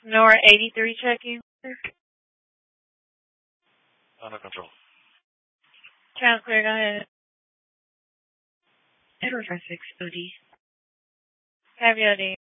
Nora 83 checking. Under control. Channel clear, go ahead. Edward 56 OD. Have your OD.